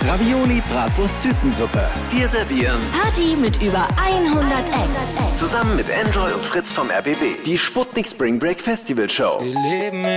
Ravioli, Bratwurst, Tütensuppe. Wir servieren Party mit über 100 Acts. zusammen mit Enjoy und Fritz vom RBB die Sputnik Spring Break Festival Show. Wir leben